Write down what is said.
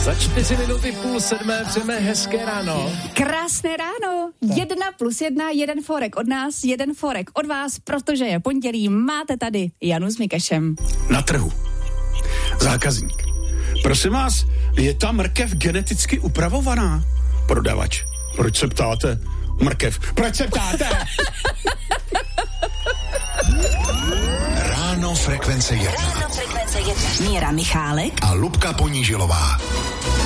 Za 4 minuty 6:30 přejeme hezké ráno. Krásné ráno. 1+1, jeden forek od nás, jeden forek od vás, protože je pondělí, máte tady Janu s Mikešem. Na trhu. Zákazník. Prosím vás, je ta mrkev geneticky upravovaná? Prodavač. Proč se ptáte? Mrkev. Proč se ptáte? Ráno Frekvence 1. Míra Michálek A Lubka Ponížilová.